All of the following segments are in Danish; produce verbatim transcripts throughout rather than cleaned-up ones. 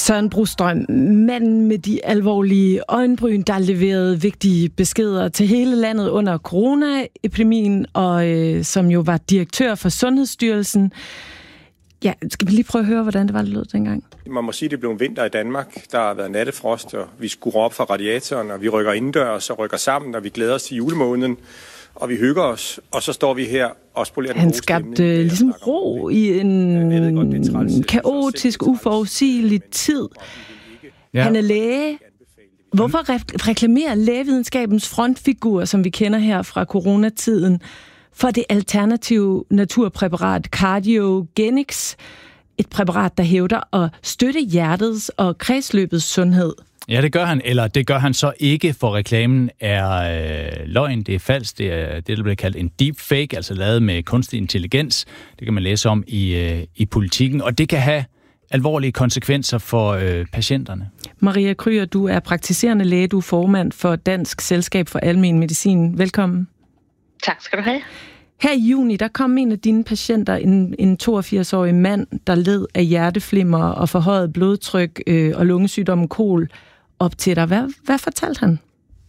Søren Brostrøm, manden med de alvorlige øjenbryn, der leverede vigtige beskeder til hele landet under coronaepidemien, og øh, som jo var direktør for Sundhedsstyrelsen. Ja, skal vi lige prøve at høre, hvordan det var, det lød dengang? Man må sige, at det blev en vinter i Danmark. Der har været nattefrost, og vi skruer op fra radiatoren, og vi rykker indendørs og rykker sammen, og vi glæder os til julemåneden, og vi hygger os, og så står vi her og spolerer den Han gode skabte stemning. ligesom ro i en godt, kaotisk, uforudsigelig tid. Ja. Han er læge. Hvorfor re- reklamerer lægevidenskabens frontfigur, som vi kender her fra coronatiden, for det alternative naturpræparat CardioGenix, et præparat, der hævder at støtte hjertets og kredsløbets sundhed? Ja, det gør han, eller det gør han så ikke, for reklamen er øh, løgn, det er falsk, det er det, der bliver kaldt en deepfake, altså lavet med kunstig intelligens. Det kan man læse om i, øh, i Politikken, og det kan have alvorlige konsekvenser for øh, patienterne. Maria Krüger, du er praktiserende læge, du er formand for Dansk Selskab for Almen Medicin. Velkommen. Tak skal du have. Her i juni, der kom en af dine patienter, en, en toogfirs-årig mand, der led af hjerteflimmer og forhøjet blodtryk øh, og lungesygdommen kol, op til dig. Hvad, hvad fortalte han?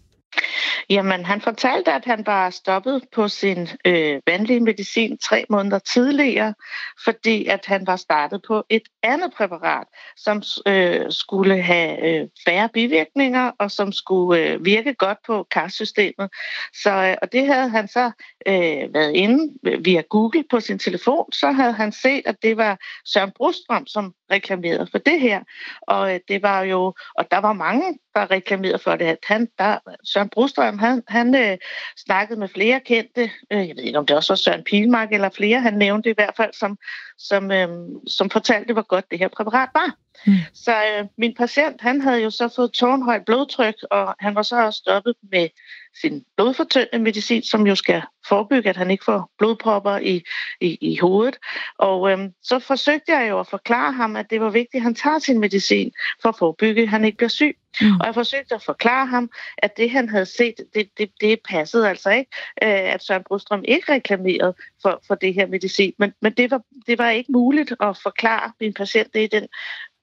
Jamen, han fortalte, at han var stoppet på sin øh, vanlige medicin tre måneder tidligere, fordi at han var startet på et andet præparat, som øh, skulle have øh, færre bivirkninger, og som skulle øh, virke godt på karsystemet. Så, øh, og det havde han så øh, været inde via Google på sin telefon, så havde han set, at det var Søren Brostrøm, som reklamerede for det her. Og øh, det var jo, og der var mange, der reklamerede for det. At han, der, Søren Brostrøm, han, han øh, snakkede med flere kendte, øh, jeg ved ikke, om det også var Søren Pilmark eller flere, han nævnte i hvert fald, som, som, øh, som fortalte, hvor godt det her præparat var. Mm. Så øh, min patient, han havde jo så fået tårnhøjt blodtryk, og han var så også stoppet med sin blodfortyndende medicin, som jo skal forebygge, at han ikke får blodpropper i, i, i hovedet. Og øhm, så forsøgte jeg jo at forklare ham, at det var vigtigt, at han tager sin medicin for at forebygge, at han ikke bliver syg. Mm. Og jeg forsøgte at forklare ham, at det, han havde set, det, det, det passede altså ikke, øh, at Søren Brostrøm ikke reklamerede for, for det her medicin. Men, men det, var, det var ikke muligt at forklare min patient det i den,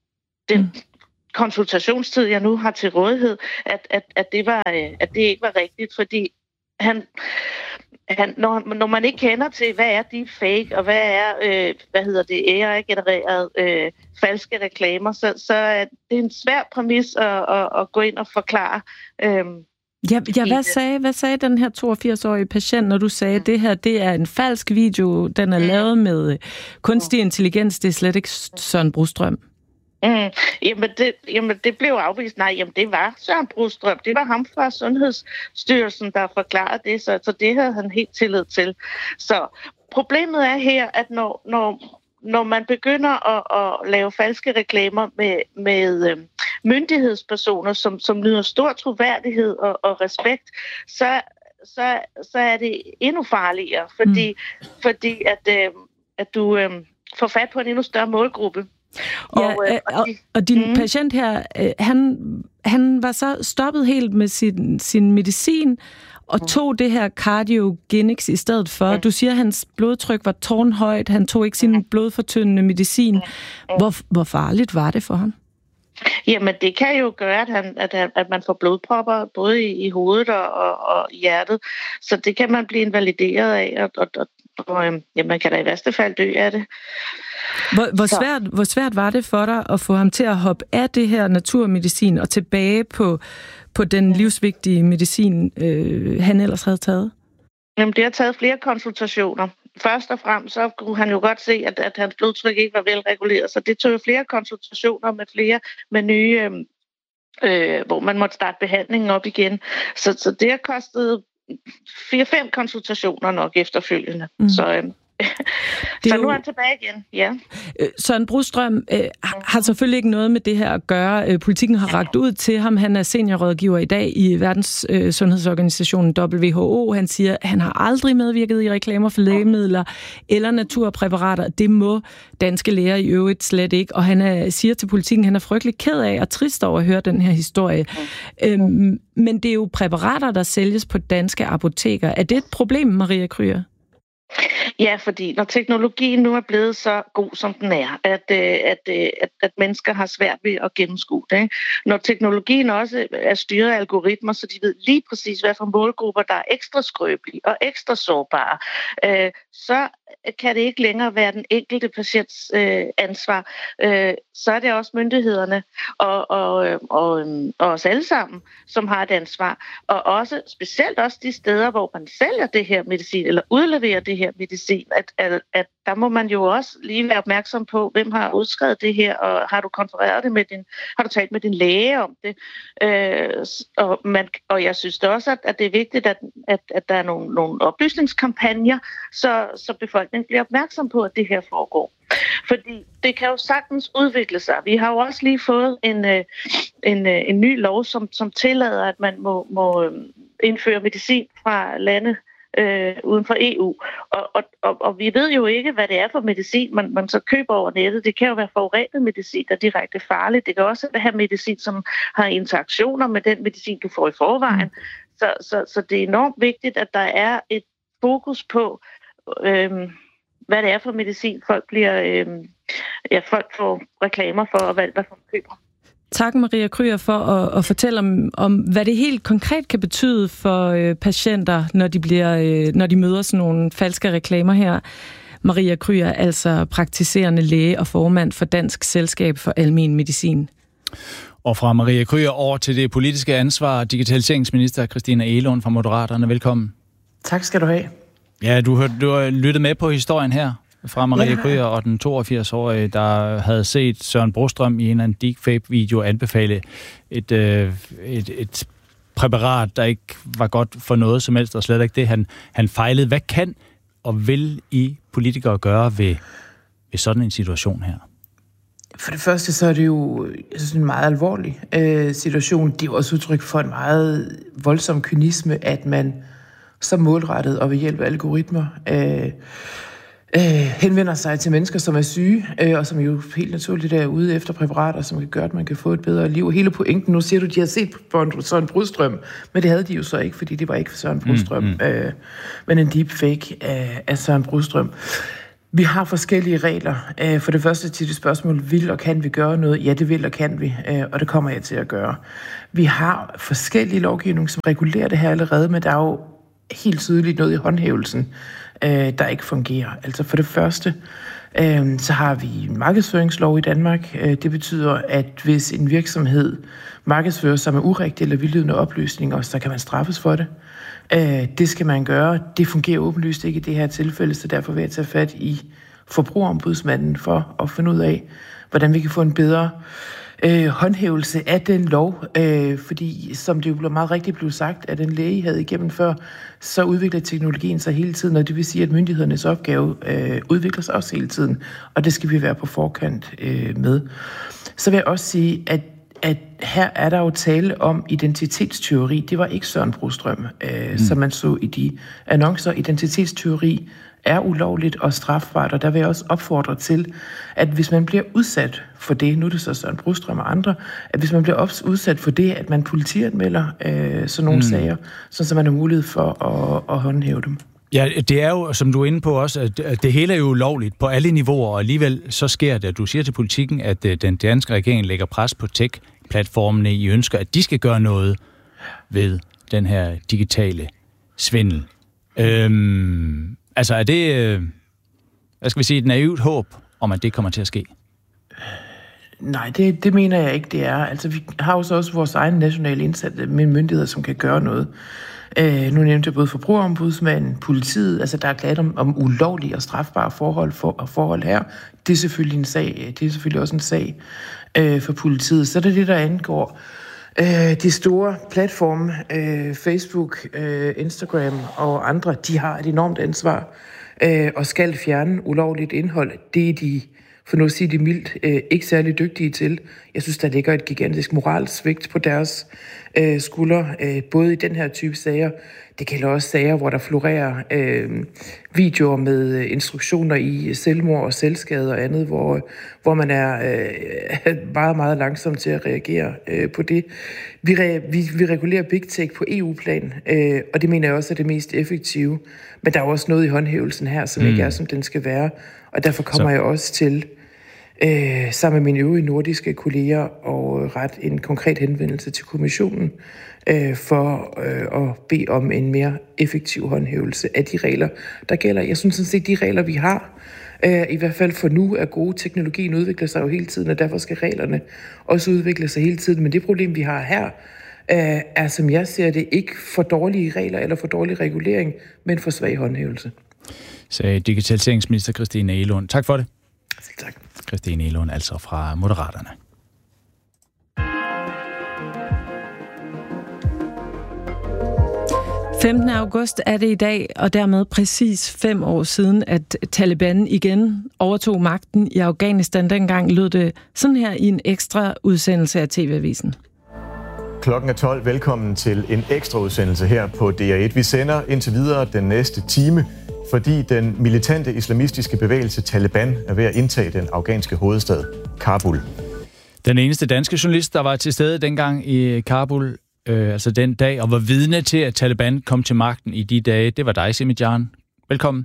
den mm. konsultationstid, jeg nu har til rådighed, at, at, at, det, var, at det ikke var rigtigt, fordi han, han, når, når man ikke kender til, hvad er deepfake, og hvad er, øh, hvad hedder det, A I-genereret øh, falske reklamer, så, så er det en svær præmis at, at, at gå ind og forklare. Øh, Ja, ja hvad, sagde, hvad sagde den her toogfirs-årige patient, når du sagde, at det her, det er en falsk video, den er lavet med kunstig intelligens, det er slet ikke Søren Brostrøm? Mm, jamen, det, jamen det blev afvist. Nej, jamen det var Søren Brostrøm. Det var ham fra Sundhedsstyrelsen, der forklarede det, så, så det havde han helt tillid til. Så problemet er her, at når, når, når man begynder at, at lave falske reklamer med, med øh, myndighedspersoner, som, som nyder stor troværdighed og, og respekt, så, så, så er det endnu farligere, fordi, mm. fordi at, øh, at du øh, får fat på en endnu større målgruppe. Ja, og, øh, og, og din mm. patient her, øh, han, han var så stoppet helt med sin, sin medicin og mm. tog det her CardioGenix i stedet for. Mm. Du siger, at hans blodtryk var tårnhøjt, han tog ikke sin mm. blodfortyndende medicin. Mm. Hvor, hvor farligt var det for ham? Jamen, det kan jo gøre, at, han, at, han, at man får blodpropper både i, i hovedet og, og, og hjertet. Så det kan man blive invalideret af, og, og, og, og ja, man kan da i værste fald dø af det. Hvor, hvor, svært, hvor svært var det for dig at få ham til at hoppe af det her naturmedicin og tilbage på, på den livsvigtige medicin, øh, han ellers havde taget? Jamen, det har taget flere konsultationer. Først og fremmest så kunne han jo godt se, at, at hans blodtryk ikke var velreguleret, så det tog jo flere konsultationer med flere med nye, øh, hvor man måtte starte behandlingen op igen. Så, så det har kostet fire-fem konsultationer nok efterfølgende. Mm. Så... Øh, Så nu er han tilbage igen, ja. Søren Brostrøm øh, har selvfølgelig ikke noget med det her at gøre. Politikken har rakt ud til ham. Han er seniorrådgiver i dag i Verdens øh, Sundhedsorganisationen W H O. Han siger, at han har aldrig medvirket i reklamer for lægemidler eller naturpræparater. Det må danske læger i øvrigt slet ikke. Og han er, siger til Politikken, at han er frygtelig ked af og trist over at høre den her historie. Øhm, men det er jo præparater, der sælges på danske apoteker. Er det et problem, Maria Krüger? Ja, fordi når teknologien nu er blevet så god, som den er, at, at, at, at mennesker har svært ved at gennemskue det. Ikke? Når teknologien også er styret af algoritmer, så de ved lige præcis, hvad for målgrupper, der er ekstra skrøbelige og ekstra sårbare, øh, så kan det ikke længere være den enkelte patients øh, ansvar. Øh, så er det også myndighederne og, og, og, og os alle sammen, som har et ansvar. Og også specielt også de steder, hvor man sælger det her medicin, eller udleverer det her medicin, at, at, at der må man jo også lige være opmærksom på, hvem har udskrevet det her, og har du konfereret det med din, har du talt med din læge om det? Øh, og, man, og jeg synes da også, at, at det er vigtigt, at, at, at der er nogle, nogle oplysningskampagner, så, så befolkningen bliver opmærksom på, at det her foregår. Fordi det kan jo sagtens udvikle sig. Vi har jo også lige fået en, en, en ny lov, som, som tillader, at man må, må indføre medicin fra lande øh, uden for E U. Og, og, og, og vi ved jo ikke, hvad det er for medicin, man, man så køber over nettet. Det kan jo være forurenet medicin, der er direkte farligt. Det kan også være medicin, som har interaktioner med den medicin, du får i forvejen. Så, så, så det er enormt vigtigt, at der er et fokus på, øh, hvad det er for medicin, folk bliver, øh, ja, folk får reklamer for, og hvad der køber. Tak, Maria Krüger, for at, at fortælle om, om, hvad det helt konkret kan betyde for øh, patienter, når de, bliver, øh, når de møder sådan nogle falske reklamer her. Maria Krüger, altså praktiserende læge og formand for Dansk Selskab for Almen Medicin. Og fra Maria Krüger over til det politiske ansvar, digitaliseringsminister Christina Egelund fra Moderaterne. Velkommen. Tak skal du have. Ja, du har, du har lyttet med på historien her fra Maria Krüger og den toogfirs-årige, der havde set Søren Brostrøm i en eller anden deepfake-video anbefale et, øh, et, et præparat, der ikke var godt for noget som helst, og slet ikke det, han, han fejlede. Hvad kan og vil I politikere gøre ved, ved sådan en situation her? For det første, så er det jo jeg synes, en meget alvorlig øh, situation. Det er jo også udtryk for en meget voldsom kynisme, at man så målrettet og ved hjælp af algoritmer øh, øh, henvender sig til mennesker, som er syge, øh, og som jo helt naturligt er ude efter præparater, som kan gøre, at man kan få et bedre liv. Hele pointen, nu siger du, de har set på Søren Brostrøm, men det havde de jo så ikke, fordi det var ikke Søren Brostrøm, mm, mm. Øh, men en deepfake af, af Søren Brostrøm. Vi har forskellige regler. For det første til det spørgsmål, vil og kan vi gøre noget? Ja, det vil og kan vi, og det kommer jeg til at gøre. Vi har forskellige lovgivninger, som regulerer det her allerede, men der er jo helt tydeligt noget i håndhævelsen, der ikke fungerer. Altså for det første, så har vi en markedsføringslov i Danmark. Det betyder, at hvis en virksomhed markedsfører sig med urigtige eller vildledende oplysninger, så kan man straffes for det. Det skal man gøre. Det fungerer åbenlyst ikke i det her tilfælde, så derfor vil jeg tage fat i Forbrugerombudsmanden for at finde ud af, hvordan vi kan få en bedre øh, håndhævelse af den lov. Øh, fordi, som det jo blev meget rigtigt blev sagt, at den læge havde igennem før, så udvikler teknologien sig hele tiden, og det vil sige, at myndighedernes opgave øh, udvikler sig også hele tiden, og det skal vi være på forkant øh, med. Så vil jeg også sige, at at her er der jo tale om identitetsteori. Det var ikke Søren Brostrøm, øh, mm. som man så i de annoncer. Identitetsteori er ulovligt og strafbart, og der vil jeg også opfordre til, at hvis man bliver udsat for det, nu er det så Søren Brostrøm og andre, at hvis man bliver udsat for det, at man politianmelder øh, sådan nogle mm. sager, så man har mulighed for at, at håndhæve dem. Ja, det er jo, som du er inde på også, at det hele er jo ulovligt på alle niveauer, og alligevel så sker det, at du siger til politikken, at den danske regering lægger pres på tech-platformene. I ønsker, at de skal gøre noget ved den her digitale svindel. Øhm, altså er det, hvad skal vi sige, et naivt håb om, at det kommer til at ske? Nej, det, det mener jeg ikke, det er. Altså vi har jo så også vores egen nationale indsatte med myndigheder, som kan gøre noget. Øh, nu nævnte jeg både Forbrugerombudsmanden, politiet, altså der er klaget om, om ulovlige og strafbare forhold, for, forhold her. Det er selvfølgelig en sag, det er selvfølgelig også en sag øh, for politiet. Så er det det, der angår øh, de store platforme, øh, Facebook, øh, Instagram og andre, de har et enormt ansvar øh, og skal fjerne ulovligt indhold. Det er de, for nu at sige det mildt, øh, ikke særlig dygtige til. Jeg synes, der ligger et gigantisk moralsvigt på deres øh, skuldre, øh, både i den her type sager. det gælder også sager, hvor der florerer øh, videoer med instruktioner i selvmord og selvskade og andet, hvor, hvor man er øh, meget, meget langsom til at reagere øh, på det. Vi, re, vi, vi regulerer Big Tech på E U-plan, øh, og det mener jeg også er det mest effektive. Men der er også noget i håndhævelsen her, som mm. ikke er, som den skal være. Og derfor kommer Så. jeg også til, øh, sammen med mine øvrige nordiske kolleger, at rette en konkret henvendelse til kommissionen, for øh, at bede om en mere effektiv håndhævelse af de regler, der gælder. Jeg synes sådan set, de regler, vi har, øh, i hvert fald for nu, er gode. Teknologien udvikler sig jo hele tiden, og derfor skal reglerne også udvikle sig hele tiden. Men det problem, vi har her, øh, er, som jeg ser det, ikke for dårlige regler eller for dårlig regulering, men for svag håndhævelse. Sagde digitaliseringsminister Christina Egelund. Tak for det. Selv tak. Christina Egelund, altså fra Moderaterne. femtende august er det i dag, og dermed præcis fem år siden, at Taliban igen overtog magten i Afghanistan. Dengang lød det sådan her i en ekstra udsendelse af T V-avisen. Klokken er tolv. Velkommen til en ekstra udsendelse her på D R et. Vi sender indtil videre den næste time, fordi den militante islamistiske bevægelse Taliban er ved at indtage den afghanske hovedstad Kabul. Den eneste danske journalist, der var til stede dengang i Kabul, Øh, altså den dag, og var vidne til, at Taliban kom til magten i de dage. Det var dig, Simijan. Velkommen.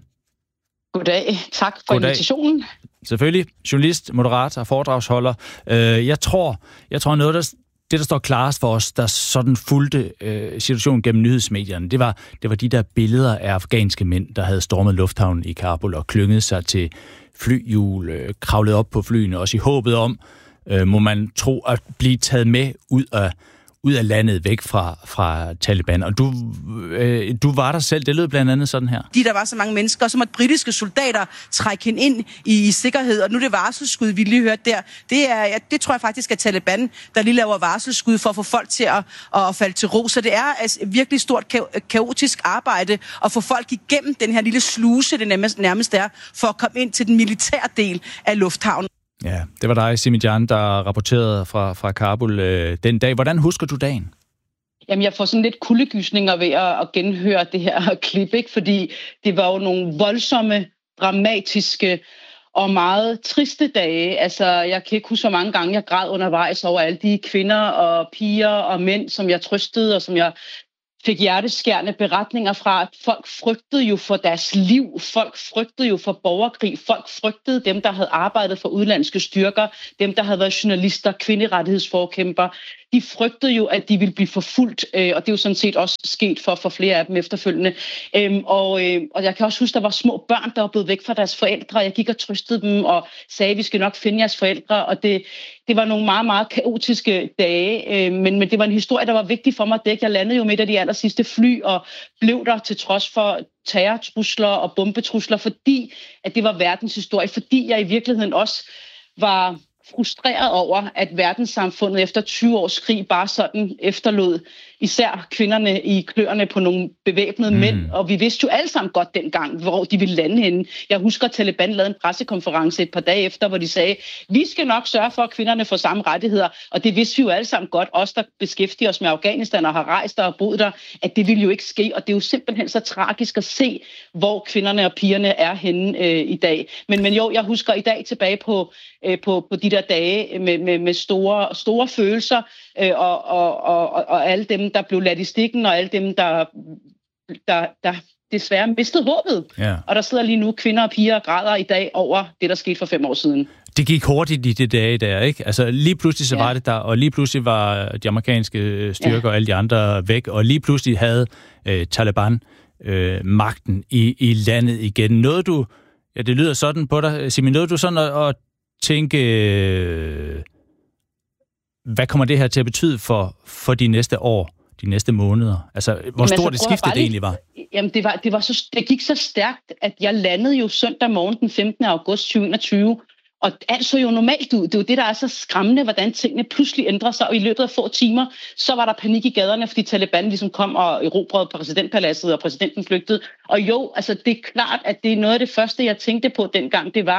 Goddag. Tak for Goddag. invitationen. Selvfølgelig. Journalist, moderator, foredragsholder. Øh, jeg tror, jeg tror noget, der, det, der står klarest for os, der sådan fulgte øh, situationen gennem nyhedsmedierne, det var, det var de der billeder af afghanske mænd, der havde stormet lufthavnen i Kabul og klynget sig til flyhjul, øh, kravlet op på flyene, også i håbet om, øh, må man tro, at blive taget med ud af ud af landet, væk fra, fra Taliban. Og du, øh, du var der selv, det lød blandt andet sådan her. De, der var så mange mennesker, så måtte britiske soldater trække hende ind i, i sikkerhed, og nu det varselsskud, vi lige hørte der, det, er, ja, det tror jeg faktisk er Taliban, der lige laver varselsskud for at få folk til at, at falde til ro. Så det er altså virkelig stort ka- kaotisk arbejde at få folk igennem den her lille sluse, det nærmest, nærmest er, for at komme ind til den militære del af lufthavnen. Ja, det var dig, Simijan, der rapporterede fra, fra Kabul øh, den dag. Hvordan husker du dagen? Jamen, jeg får sådan lidt kuldegysninger ved at, at genhøre det her klip, ikke? Fordi det var jo nogle voldsomme, dramatiske og meget triste dage. Altså, jeg kan ikke huske, så mange gange jeg græd undervejs over alle de kvinder og piger og mænd, som jeg trøstede, og som jeg fik hjerteskærende beretninger fra. Folk frygtede jo for deres liv. Folk frygtede jo for borgerkrig. Folk frygtede dem, der havde arbejdet for udenlandske styrker. Dem, der havde været journalister, kvinderettighedsforkæmper. De frygtede jo, at de ville blive forfulgt, og det er jo sådan set også sket for, for flere af dem efterfølgende. Og, og jeg kan også huske, der var små børn, der var blevet væk fra deres forældre. Jeg gik og trøstede dem og sagde, vi skal nok finde jeres forældre. Og det, det var nogle meget, meget kaotiske dage, men, men det var en historie, der var vigtig for mig at dække. Jeg landede jo midt af de aller sidste fly og blev der til trods for terrortrusler og bombetrusler, fordi at det var verdenshistorie, fordi jeg i virkeligheden også var frustreret over, at verdenssamfundet efter tyve års krig bare sådan efterlod især kvinderne i kløerne på nogle bevæbnede mm. mænd, og vi vidste jo alle sammen godt dengang, hvor de ville lande henne. Jeg husker, at Taliban lavede en pressekonference et par dage efter, hvor de sagde, vi skal nok sørge for, at kvinderne får samme rettigheder, og det vidste vi jo alle sammen godt, os der beskæftiger os med Afghanistan og har rejst der og boet der, at det ville jo ikke ske, og det er jo simpelthen så tragisk at se, hvor kvinderne og pigerne er henne øh, i dag. Men, men jo, jeg husker i dag tilbage på, øh, på, på de der dage med, med, med store, store følelser, øh, og, og, og, og alle dem, der blev ladt i stikken, og alle dem, der, der, der desværre mistede håbet. Ja. Og der sidder lige nu kvinder og piger og græder i dag over det, der skete for fem år siden. Det gik hurtigt i det dage der, ikke? Altså lige pludselig så ja. var det der, og lige pludselig var de amerikanske styrker ja. og alle de andre væk, og lige pludselig havde øh, Taliban øh, magten i, i landet igen. Noget du, ja det lyder sådan på dig, Simin, noget du sådan at, at tænke, øh, hvad kommer det her til at betyde for, for de næste år? De næste måneder? Altså, hvor jamen, stort altså, det skifte det egentlig var? Jamen, det, var, det, var så, det gik så stærkt, at jeg landede jo søndag morgen den femtende august tyve enogtyve, og alt så jo normalt ud. Det er jo det, der er så skræmmende, hvordan tingene pludselig ændrer sig, og i løbet af få timer, så var der panik i gaderne, fordi Taliban ligesom kom og erobrede præsidentpaladset, og præsidenten flygtede. Og jo, altså, det er klart, at det er noget af det første, jeg tænkte på dengang, det var,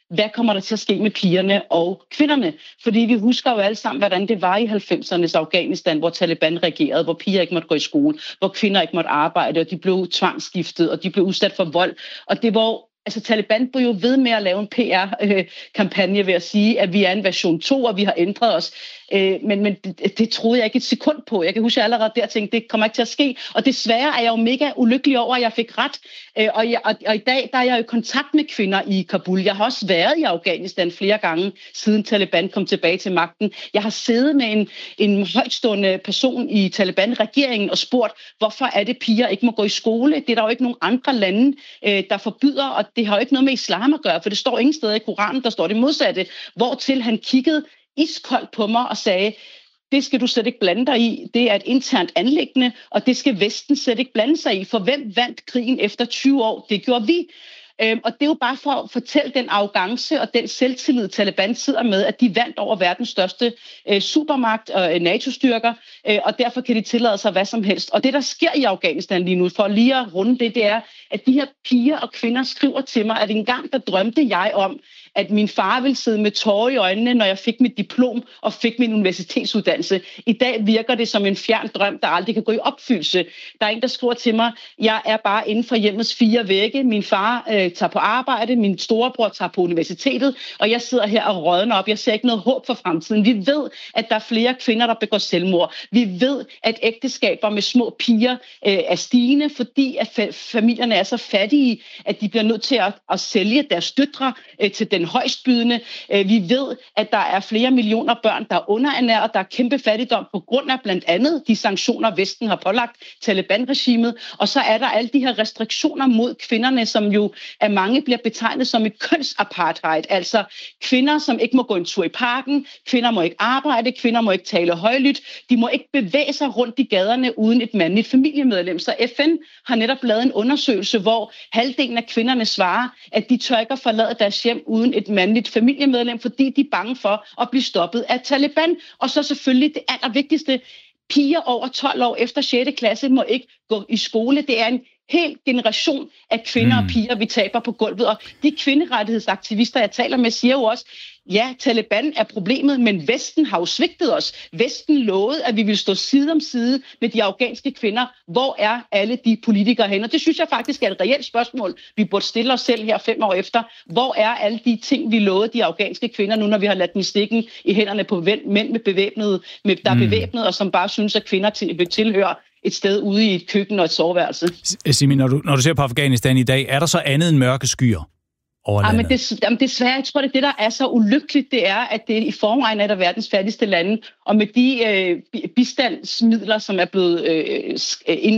hvad kommer der til at ske med pigerne og kvinderne? Fordi vi husker jo alle sammen, hvordan det var i halvfemsernes Afghanistan, hvor Taliban regerede, hvor piger ikke måtte gå i skole, hvor kvinder ikke måtte arbejde, og de blev tvangsgiftet, og de blev udsat for vold. Og det var Altså, Taliban blev jo ved med at lave en P R-kampagne ved at sige, at vi er en version to, og vi har ændret os. Men, men det, det troede jeg ikke et sekund på. Jeg kan huske, at jeg allerede der tænkte, det kommer ikke til at ske. Og desværre er jeg jo mega ulykkelig over, at jeg fik ret. Og, jeg, og, og i dag der er jeg i kontakt med kvinder i Kabul. Jeg har også været i Afghanistan flere gange, siden Taliban kom tilbage til magten. Jeg har siddet med en, en højtstående person i Taliban-regeringen og spurgt, hvorfor er det, piger ikke må gå i skole? Det er der jo ikke nogen andre lande, der forbyder, og det har jo ikke noget med islam at gøre, for det står ingen steder i Koranen, der står det modsatte. Hvortil han kiggede iskoldt på mig og sagde, det skal du slet ikke blande dig i. Det er et internt anliggende, og det skal Vesten slet ikke blande sig i. For hvem vandt krigen efter tyve år? Det gjorde vi. Øhm, og det er jo bare for at fortælle den arrogance og den selvtillid, Taliban sidder med, at de vandt over verdens største øh, supermagt og øh, NATO-styrker, øh, og derfor kan de tillade sig hvad som helst. Og det, der sker i Afghanistan lige nu, for lige at runde det, det er, at de her piger og kvinder skriver til mig, at engang der drømte jeg om, at min far ville sidde med tårer i øjnene, når jeg fik mit diplom og fik min universitetsuddannelse. I dag virker det som en fjern drøm, der aldrig kan gå i opfyldelse. Der er en, der skriver til mig, jeg er bare inden for hjemmets fire vægge. Min far øh, tager på arbejde, min storebror tager på universitetet, og jeg sidder her og rådner op. Jeg ser ikke noget håb for fremtiden. Vi ved, at der er flere kvinder, der begår selvmord. Vi ved, at ægteskaber med små piger øh, er stigende, fordi at fa- familierne er så fattige, at de bliver nødt til at, at sælge deres døtre øh, til den højstbydende. Vi ved, at der er flere millioner børn, der er underernæret, der er kæmpe fattigdom på grund af blandt andet de sanktioner, Vesten har pålagt Taliban-regimet. Og så er der alle de her restriktioner mod kvinderne, som jo af mange bliver betegnet som et kønsapartheid. Altså kvinder, som ikke må gå en tur i parken, kvinder må ikke arbejde, kvinder må ikke tale højlydt, de må ikke bevæge sig rundt i gaderne uden et mandligt familiemedlem. Så F N har netop lavet en undersøgelse, hvor halvdelen af kvinderne svarer, at de tør ikke at forlade deres hjem uden et mandligt familiemedlem, fordi de er bange for at blive stoppet af Taliban. Og så selvfølgelig det allervigtigste, piger over tolv år efter sjette klasse må ikke gå i skole. Det er en hel generation af kvinder mm. og piger, vi taber på gulvet. Og de kvinderettighedsaktivister, jeg taler med, siger jo også, ja, Taliban er problemet, men Vesten har jo svigtet os. Vesten lovede, at vi vil stå side om side med de afghanske kvinder. Hvor er alle de politikere hen? Og det synes jeg faktisk er et reelt spørgsmål. Vi burde stille os selv her fem år efter. Hvor er alle de ting, vi lovede de afghanske kvinder, nu når vi har ladt dem stikken i hænderne på mænd med bevæbnede, med, der er mm. bevæbnet, og som bare synes, at kvinder til, vil tilhøre et sted ude i et køkken og et soveværelse. Simi, når du, når du ser på Afghanistan i dag, er der så andet end mørke skyer? Ja, men det, jamen desværre, jeg tror, det det, der er så ulykkeligt, det er, at det i forvejen er der verdens fattigste lande, og med de øh, bistandsmidler, som er blevet øh,